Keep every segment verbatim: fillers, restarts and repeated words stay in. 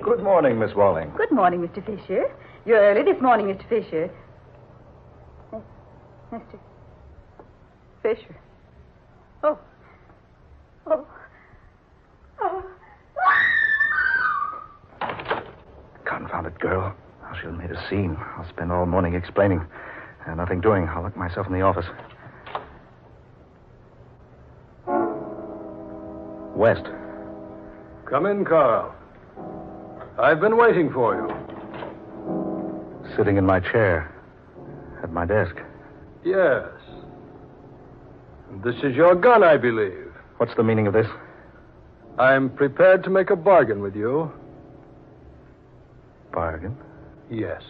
Good morning, Miss Walling. Good morning, Mister Fisher. You're early this morning, Mister Fisher. Uh, Mister Fisher. Oh. Oh. Oh. Confounded girl. Now she'll made a scene. I'll spend all morning explaining. And nothing doing. I'll lock myself in the office. West. Come in, Carl. I've been waiting for you. Sitting in my chair. At my desk. Yes. This is your gun, I believe. What's the meaning of this? I'm prepared to make a bargain with you. Bargain? Yes.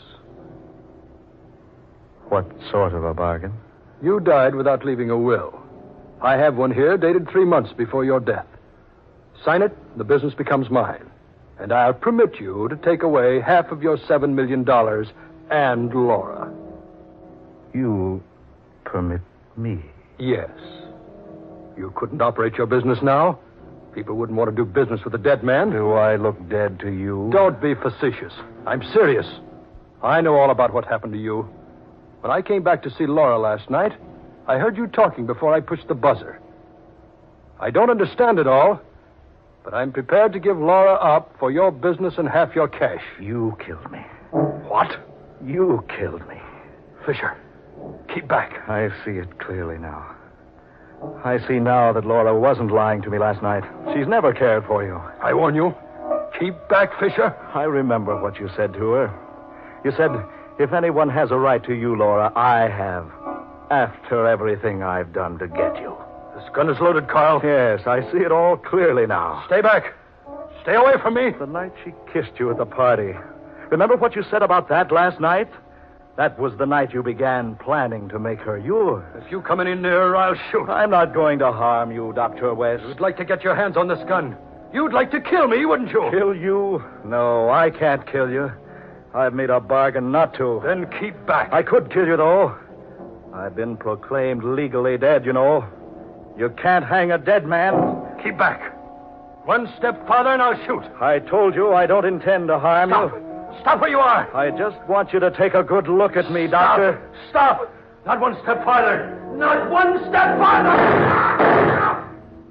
What sort of a bargain? You died without leaving a will. I have one here dated three months before your death. Sign it, the business becomes mine. And I'll permit you to take away half of your seven million dollars and Laura. You permit me? Yes. You couldn't operate your business now. People wouldn't want to do business with a dead man. Do I look dead to you? Don't be facetious. I'm serious. I know all about what happened to you. When I came back to see Laura last night, I heard you talking before I pushed the buzzer. I don't understand it all, but I'm prepared to give Laura up for your business and half your cash. You killed me. What? You killed me. Fisher, keep back. I see it clearly now. I see now that Laura wasn't lying to me last night. She's never cared for you. I warn you. Keep back, Fisher. I remember what you said to her. You said, if anyone has a right to you, Laura, I have. After everything I've done to get you. This gun is loaded, Carl. Yes, I see it all clearly now. Stay back. Stay away from me. The night she kissed you at the party. Remember what you said about that last night? That was the night you began planning to make her yours. If you come any nearer, I'll shoot. I'm not going to harm you, Doctor West. You'd like to get your hands on this gun. You'd like to kill me, wouldn't you? Kill you? No, I can't kill you. I've made a bargain not to. Then keep back. I could kill you, though. I've been proclaimed legally dead, you know. You can't hang a dead man. Keep back. One step farther and I'll shoot. I told you I don't intend to harm Stop. you. Stop where you are. I just want you to take a good look at me, Stop. Doctor. Stop. Not one step farther. Not one step farther.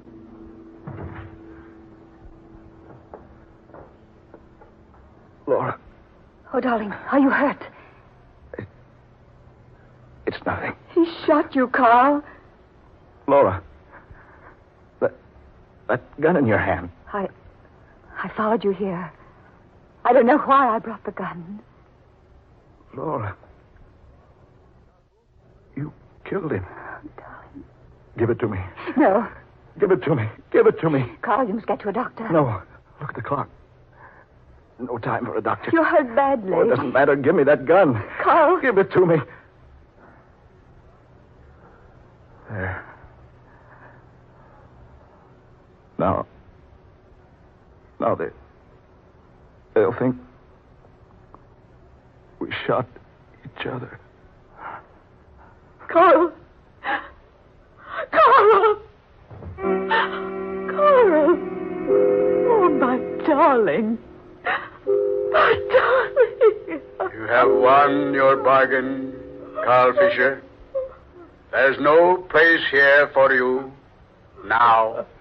Laura. Oh, darling, are you hurt? It, it's nothing. He shot you, Carl. Laura. That, that gun in your hand. I... I followed you here. I don't know why I brought the gun. Laura. You killed him. Oh, darling. Give it to me. No. Give it to me. Give it to me. Carl, you must get to a doctor. No. Look at the clock. No time for a doctor. You're hurt badly. Oh, it doesn't matter. Give me that gun. Carl. Give it to me. There. Now. Now they... They'll think we shot each other. Carl. Carl. Carl. Oh, my darling. My darling. You have won your bargain, Carl Fisher. There's no place here for you now.